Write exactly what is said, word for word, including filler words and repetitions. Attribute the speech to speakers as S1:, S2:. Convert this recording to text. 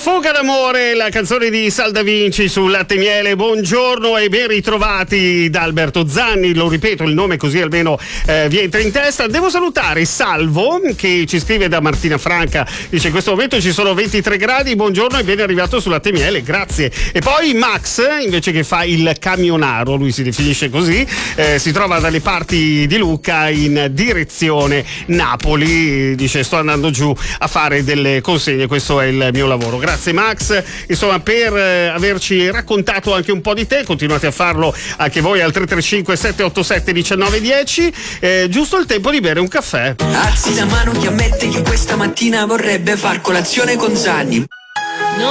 S1: Fuga d'amore, la canzone di Sal Da Vinci su Latte e Miele. Buongiorno e ben ritrovati da Alberto Zanni, lo ripeto il nome così almeno eh, vi entra in testa. Devo salutare Salvo che ci scrive da Martina Franca, dice in questo momento ci sono ventitré gradi, buongiorno e ben arrivato su Latte e Miele, grazie. E poi Max invece che fa il camionaro, lui si definisce così, eh, si trova dalle parti di Lucca in direzione Napoli, dice sto andando giù a fare delle consegne, questo è il mio lavoro. Grazie Max, insomma, per eh, averci raccontato anche un po' di te. Continuate a farlo anche voi al tre tre cinque sette otto sette uno nove uno zero. Eh, giusto il tempo di bere un caffè.
S2: Alzi la mano chi ammette che questa mattina vorrebbe far colazione con Zanni.